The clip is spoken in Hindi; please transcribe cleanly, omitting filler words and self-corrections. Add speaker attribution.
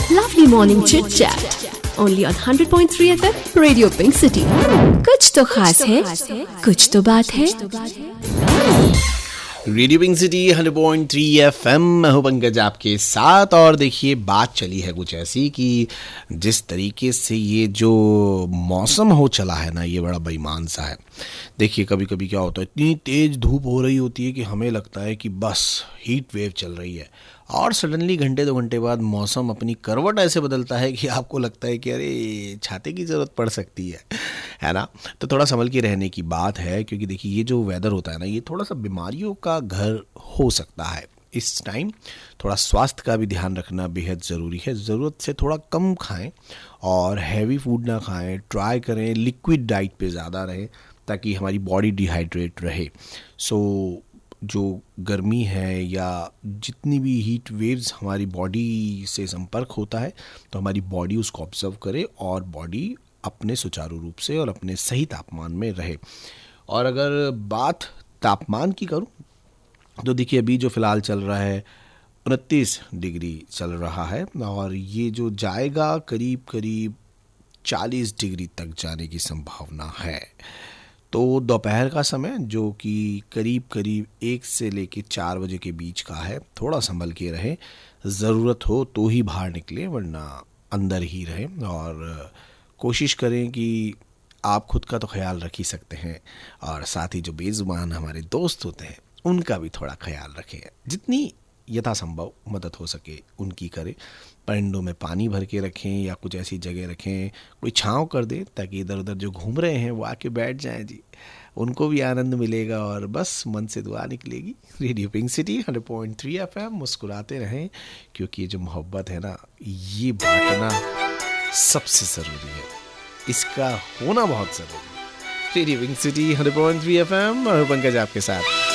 Speaker 1: Lovely morning chit chat. Only on 100.3 FM, Radio Pink City. कुछ तो खास है, कुछ तो बात है.
Speaker 2: रेडियो पिंक सिटी 100.3 FM, मैं हूं पंकज आपके साथ. और देखिए, बात चली है कुछ ऐसी कि जिस तरीके से ये जो मौसम हो चला है ना, ये बड़ा बेईमान सा है. देखिए, कभी कभी क्या होता है, इतनी तेज धूप हो रही होती है कि हमें लगता है कि बस हीट वेव चल रही है, और सडनली घंटे 2 घंटे बाद मौसम अपनी करवट ऐसे बदलता है कि आपको लगता है कि अरे छाते की ज़रूरत पड़ सकती है ना. तो थोड़ा संभल के रहने की बात है, क्योंकि देखिए ये जो वेदर होता है ना, ये थोड़ा सा बीमारियों का घर हो सकता है. इस टाइम थोड़ा स्वास्थ्य का भी ध्यान रखना बेहद ज़रूरी है. ज़रूरत से थोड़ा कम खाएं और हैवी फूड ना खाएं. ट्राई करें लिक्विड डाइट पे ज़्यादा रहें ताकि हमारी बॉडी डिहाइड्रेट रहे. सो जो गर्मी है या जितनी भी हीट वेव्स हमारी बॉडी से संपर्क होता है, तो हमारी बॉडी उसको ऑब्जर्व करे और बॉडी अपने सुचारू रूप से और अपने सही तापमान में रहे. और अगर बात तापमान की करूं, तो देखिए अभी जो फ़िलहाल चल रहा है 29 डिग्री चल रहा है, और ये जो जाएगा करीब करीब 40 डिग्री तक जाने की संभावना है. तो दोपहर का समय जो कि करीब करीब 1 से लेके 4 बजे के बीच का है, थोड़ा संभल के रहें. ज़रूरत हो तो ही बाहर निकलें, वरना अंदर ही रहें. और कोशिश करें कि आप खुद का तो ख्याल रख ही सकते हैं, और साथ ही जो बेज़ुबान हमारे दोस्त होते हैं उनका भी थोड़ा ख्याल रखें. जितनी यथासंभव मदद हो सके उनकी करें. परिंदों में पानी भर के रखें या कुछ ऐसी जगह रखें, कोई छांव कर दें ताकि इधर उधर जो घूम रहे हैं वो आके बैठ जाएं जी. उनको भी आनंद मिलेगा और बस मन से दुआ निकलेगी. रेडियो पिंक सिटी 100.3 FM, मुस्कुराते रहें, क्योंकि ये जो मोहब्बत है ना, ये बांटना सबसे ज़रूरी है. इसका होना बहुत ज़रूरी है. रेडियो पिंक सिटी 100.3 FM, और पंकज आपके साथ.